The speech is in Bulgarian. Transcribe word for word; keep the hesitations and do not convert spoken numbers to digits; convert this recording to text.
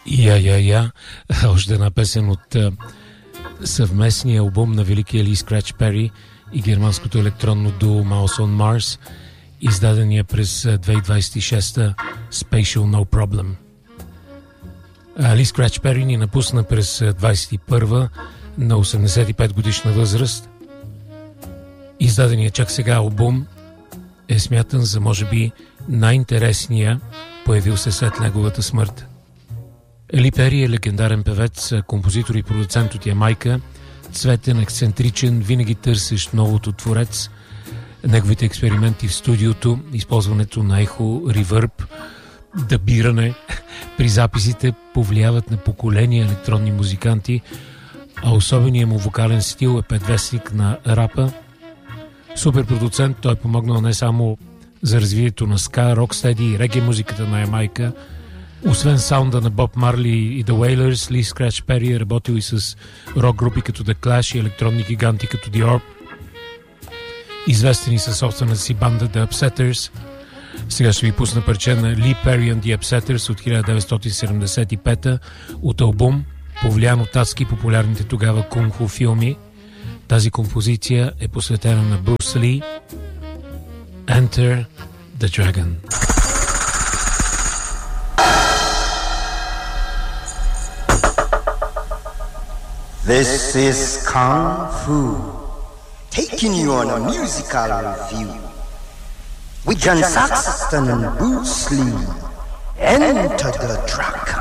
Я, я, я. Още една песен от uh, съвместния албум на великия Ли Скрач Пери и германското електронно дуо Mouse on Mars, издадения през две хиляди двадесет и шеста Spatial No Problem. Ли Скрач Пери ни напусна през двадесет и първа на осемдесет и пет годишна възраст. Издадения чак сега албум е смятан за може би най-интересния, появил се след неговата смърт. Ли Пери е легендарен певец, композитор и продуцент от Ямайка, цветен, ексцентричен, винаги търсещ новото творец. Неговите експерименти в студиото, използването на ехо, ревърб, дъбиране при записите повлияват на поколения електронни музиканти, а особеният му вокален стил е предвестник на рапа. Супер продуцент, той е помогнал не само за развитието на ска, рокстеди и реге музиката на Ямайка. Освен саунда на Боб Марли и The Wailers, Ли Скрач Пери е работил и с рок групи като The Clash и електронни гиганти като The Orb. Известени със собствената си банда The Upsetters. Сега ще ви пусна парче на Ли Пери and The Upsetters от хиляда деветстотин седемдесет и пета от албум, повлиян от адски популярните тогава кунг-фу филми. Тази композиция е посветена на Брус Ли. Enter the Dragon. This is Kung Fu, taking you on a musical review with John Saxon and Bruce Lee. Enter the Dragon.